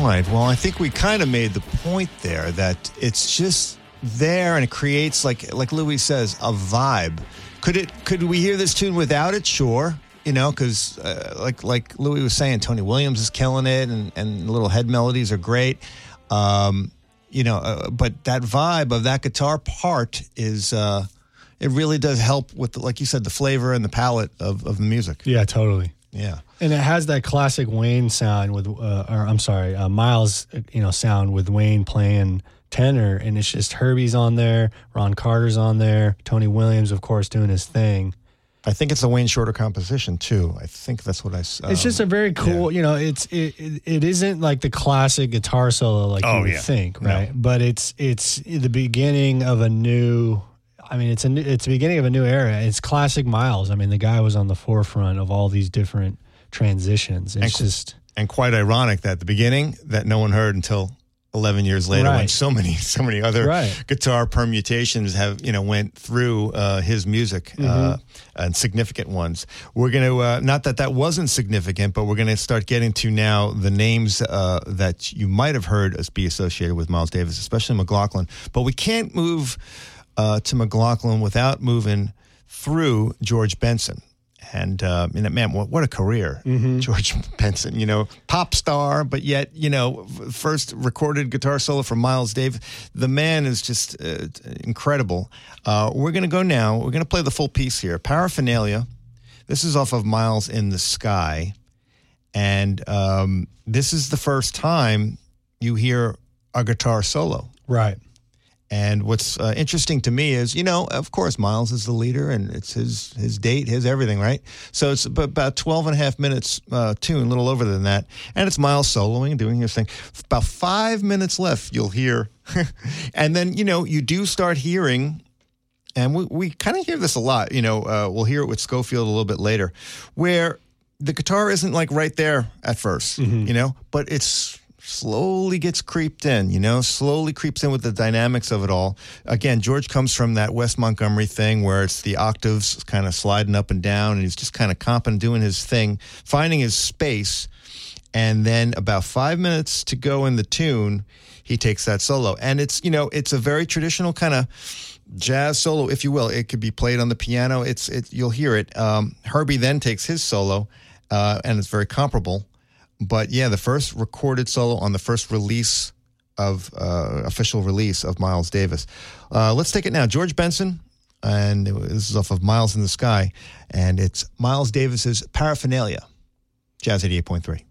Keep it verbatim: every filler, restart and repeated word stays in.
right. Well, I think we kind of made the point there that it's just there and it creates, like like Louis says, a vibe. Could it? Could we hear this tune without it? Sure. You know, because uh, like like Louis was saying, Tony Williams is killing it, and, and little head melodies are great. Um, you know, uh, but that vibe of that guitar part is, uh, it really does help with, the, like you said, the flavor and the palette of, of the music. Yeah, totally. Yeah. And it has that classic Wayne sound with, uh, or I'm sorry, uh, Miles, you know, sound with Wayne playing tenor, and it's just Herbie's on there, Ron Carter's on there, Tony Williams, of course, doing his thing. I think it's a Wayne Shorter composition too. I think that's what I. Um, it's just a very cool, yeah. you know. It's it, it it isn't like the classic guitar solo like oh, you would yeah. think, right? No. But it's it's the beginning of a new. I mean, it's a new, it's the beginning of a new era. It's classic Miles. I mean, the guy was on the forefront of all these different transitions. It's and, just and quite ironic that the beginning that no one heard until eleven years later, right. when so many so many other right. guitar permutations have you know went through uh, his music, mm-hmm. uh, and significant ones. We're going to uh, not that that wasn't significant, but we're going to start getting to now the names uh, that you might have heard as be associated with Miles Davis, especially McLaughlin. But we can't move uh, to McLaughlin without moving through George Benson. And, uh, and man, what, what a career, mm-hmm. George Benson, you know, pop star, but yet, you know, first recorded guitar solo from Miles Davis. The man is just uh, incredible. Uh, we're going to go now. We're going to play the full piece here. Paraphernalia. This is off of Miles in the Sky. And um, this is the first time you hear a guitar solo. Right. And what's uh, interesting to me is, you know, of course, Miles is the leader, and it's his his date, his everything, right? So it's about twelve and a half minutes uh, tune, a little over than that. And it's Miles soloing and doing his thing. About five minutes left, you'll hear. And then, you know, you do start hearing, and we, we kind of hear this a lot, you know, uh, we'll hear it with Scofield a little bit later, where the guitar isn't like right there at first, mm-hmm. you know, but it's slowly gets creeped in, you know, slowly creeps in with the dynamics of it all. Again, George comes from that Wes Montgomery thing where it's the octaves kind of sliding up and down, and he's just kind of comping, doing his thing, finding his space. And then about five minutes to go in the tune, he takes that solo. And it's, you know, it's a very traditional kind of jazz solo, if you will. It could be played on the piano. It's, it, you'll hear it. Um, Herbie then takes his solo, uh, and it's very comparable. But yeah, the first recorded solo on the first release of, uh, official release of Miles Davis. Uh, let's take it now. George Benson, and this is off of Miles in the Sky, and it's Miles Davis's Paraphernalia. Jazz eighty-eight point three.